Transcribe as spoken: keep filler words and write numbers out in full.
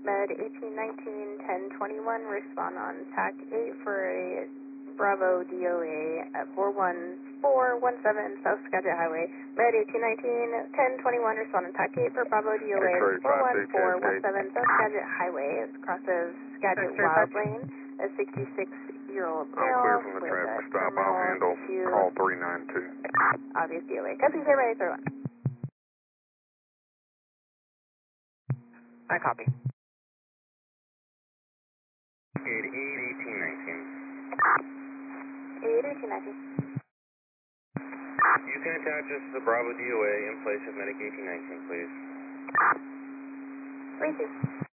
Med eighteen nineteen, ten twenty-one, respond on T A C eight for a Bravo D O A at four one four one seven South Skagit Highway. Med eighteen nineteen, ten twenty-one, respond on T A C eight for Bravo D O A at four one four one seven South Skagit Highway. It crosses Skagit Wild Lane. A sixty-six-year-old male I'm clear from the with traffic a stop. I'll handle two call three nine two. obvious D O A. Copy, stay ready, throw one. I copy. eight eighteen nineteen. eight eighteen nineteen. You can attach us to the Bravo D O A in place of Medic eighteen nineteen, please. three two.